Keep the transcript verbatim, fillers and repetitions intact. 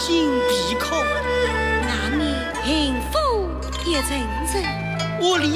尽必考。 外面幸福一层层， 我离